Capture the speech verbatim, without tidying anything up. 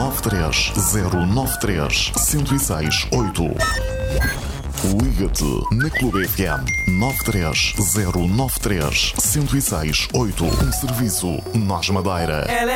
nove três zero nove três zero seis oito. Liga-te na Clube F M nove três zero nove três zero seis oito. Um serviço Nós Madeira.